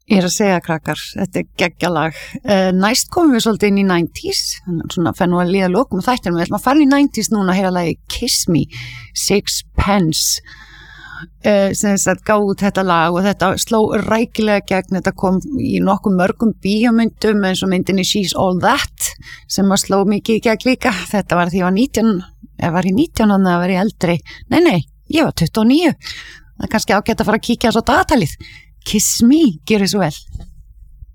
Ég að segja krakkar, þetta geggjalag. Næst komum við svolítið inn í 90s, svona fenn nú að líða lokum þættinum, við ætlum að fara inn í 90s núna að heyra lagi Kiss Me, Sixpence, sem sagt gáðu út þetta lag og þetta sló rækilega gegn, þetta kom í nokkuð mörgum bíómyndum eins og myndinni She's All That, sem að sló mikið í gegn líka, þetta var því ég var 19, ég var í 19 þannig að vera í eldri, nei, ég var 29, það er kannski ágætt að fara að kíkja svo dagatalið. Kiss Me, gjörðu svo vel.